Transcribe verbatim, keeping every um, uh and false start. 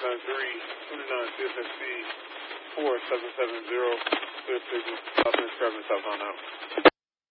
nine three, two nine C S S C four seven seven zero. Clear signal. Southern Scribe and southbound out.